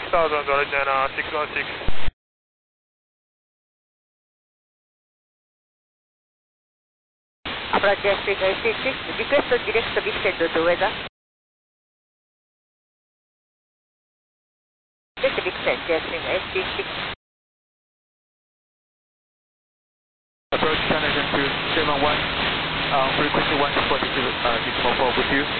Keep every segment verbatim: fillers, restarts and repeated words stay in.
thousand, right now, six one six. Approach airspeed eight six six, request to direct descent to weather. Direct descent, airspeed eight six six. Approach China two seven one, uh, frequency one forty-two, uh, decimal four with you.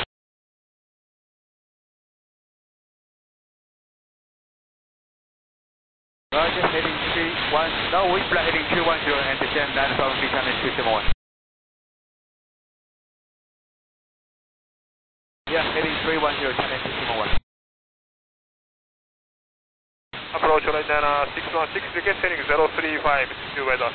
Roger, heading three one, no, wind flight heading three one zero and descend nine thousand feet, China two seven one. Yeah, heading three one zero, China two seven one. Approach right now, six one six, request heading zero three five to weather.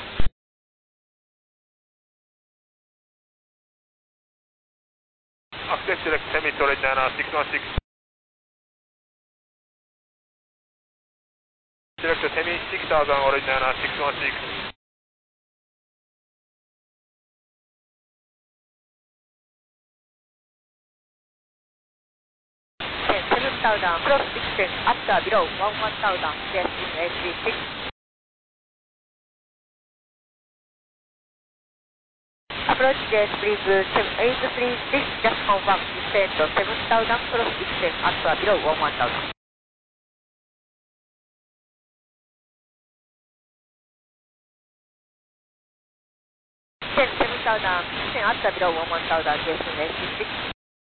Access select semi to right now, six one six. Select semi six thousand, right now, six one six. seven thousand, cross distance after below one one thousand, airspeed eight three six. Approach airspeed eight three six, just confirm descent to seven thousand, cross distance after below one one thousand. seven thousand, descent after below one one thousand, airspeed eight three six.